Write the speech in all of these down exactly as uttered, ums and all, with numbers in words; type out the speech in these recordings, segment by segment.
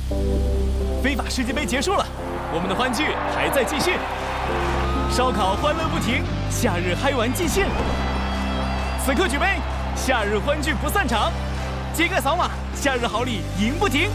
非法世界杯结束了，我们的欢聚还在继续，烧烤欢乐不停，夏日嗨玩尽兴。此刻举杯，夏日欢聚不散场，揭盖扫码，夏日好礼赢不停。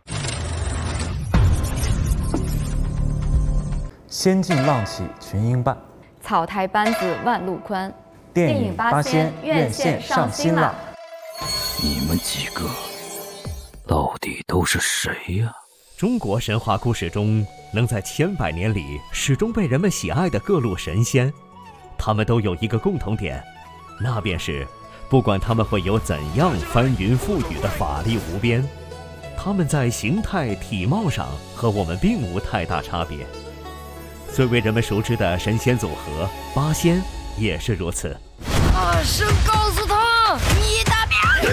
仙境浪起群英伴， 草台班子万路宽。 电影《八仙》院线上新了。 你们几个到底都是谁呀？ 中国神话故事中，能在千百年里始终被人们喜爱的各路神仙，他们都有一个共同点，那便是，不管他们会有怎样翻云覆雨的法力无边，他们在形态体貌上和我们并无太大差别。最为人们熟知的神仙组合八仙也是如此。 大声告诉他，你大便！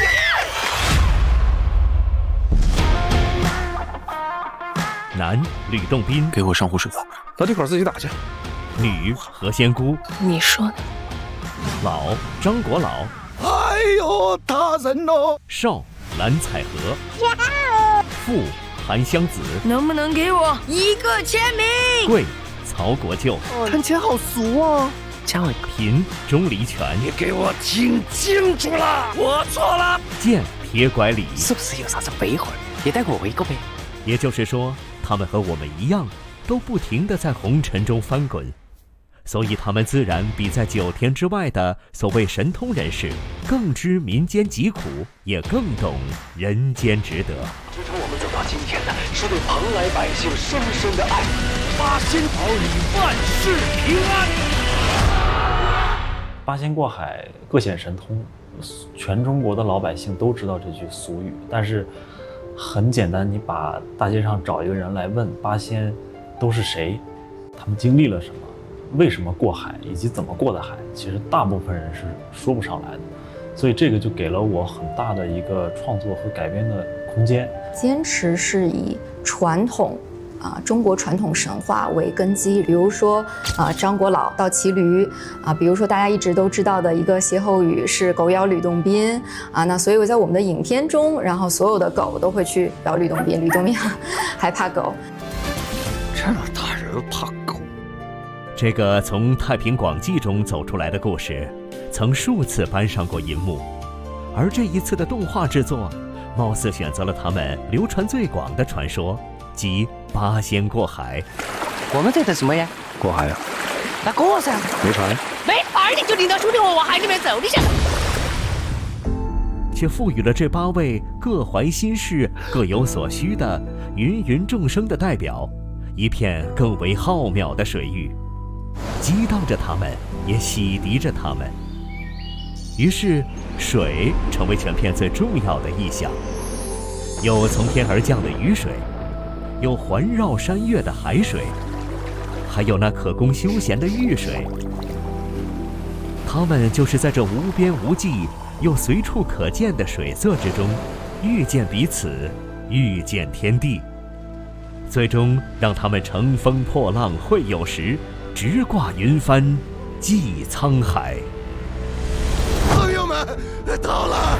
男吕洞宾， 给我上壶水吧， 咱这块自己打去。 女何仙姑， 你说呢？ 老张国老， 哎呦，大人哦！ 少蓝采和，富韩湘子， 能不能给我一个签名？ 贵曹国舅， 看起来好俗啊！ 加我贫钟离权， 你给我听清楚了，我错了。 剑铁拐李， 是不是有啥子背后也带我一个呗？ 也就是说，他们和我们一样，都不停地在红尘中翻滚，所以他们自然比在九天之外的所谓神通人士更知民间疾苦，也更懂人间值得。 支撑我们走到今天的是对蓬莱百姓深深的爱。八仙保你万事平安。 八仙过海，各显神通，全中国的老百姓都知道这句俗语，但是很简单，你把大街上找一个人来问八仙都是谁，他们经历了什么，为什么过海，以及怎么过的海，其实大部分人是说不上来的。所以这个就给了我很大的一个创作和改编的空间。 坚持是以传统啊，中国传统神话为根基，比如说啊，张国老倒骑驴啊，比如说大家一直都知道的一个歇后语是狗咬吕洞宾啊，那所以在我们的影片中，然后所有的狗都会去咬吕洞宾，吕洞宾还怕狗。 这么大人怕狗？ 这个从《太平广记》中走出来的故事，曾数次搬上过银幕，而这一次的动画制作，貌似选择了他们流传最广的传说。即八仙过海。 我们这是什么呀？ 过海呀、啊？ 那过噻。 没船。 没船，你就领到兄弟我往海里面走，你想？ 却赋予了这八位各怀心事、各有所需的芸芸众生的代表一片更为浩渺的水域，激荡着他们，也洗涤着他们。于是，水成为全片最重要的意象，有从天而降的雨水。有环绕山岳的海水，还有那可供休闲的浴水。它们就是在这无边无际又随处可见的水色之中，遇见彼此，遇见天地，最终让他们乘风破浪会有时，直挂云帆济沧海。 朋友们，到了！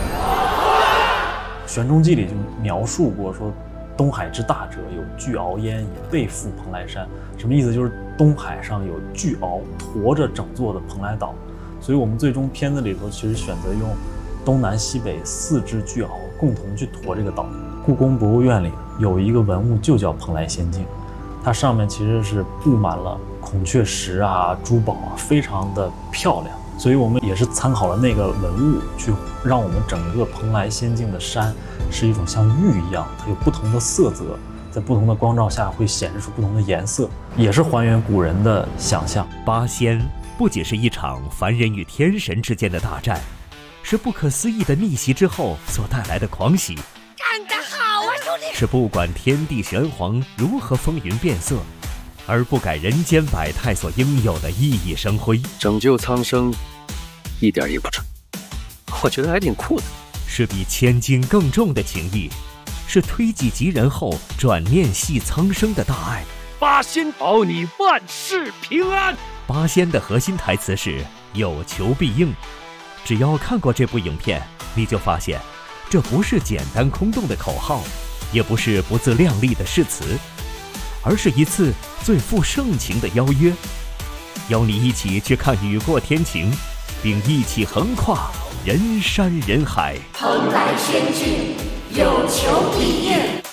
《玄中记》里就描述过说，东海之大者，有巨鳌焉以背负蓬莱山。什么意思？就是东海上有巨鳌驮着整座的蓬莱岛。所以我们最终片子里头其实选择用东南西北四只巨鳌共同去驮这个岛。故宫博物院里有一个文物就叫蓬莱仙境，它上面其实是布满了孔雀石啊、珠宝啊，非常的漂亮。所以我们也是参考了那个文物，去让我们整个蓬莱仙境的山是一种像玉一样，它有不同的色泽，在不同的光照下会显示出不同的颜色，也是还原古人的想象。 八仙不仅是一场凡人与天神之间的大战，是不可思议的逆袭之后所带来的狂喜。 干得好啊，兄弟！ 是不管天地玄黄如何风云变色，而不改人间百态所应有的熠熠生辉。 拯救苍生，一点也不蠢，我觉得还挺酷的。 是比千斤更重的情谊，是推己及人后转念系苍生的大爱。 八仙保你万事平安。 八仙的核心台词是有求必应。只要看过这部影片，你就发现这不是简单空洞的口号， 也不是不自量力的誓词，而是一次最富盛情的邀约，邀你一起去看雨过天晴，并一起横跨人山人海。 蓬莱仙境，有求必应。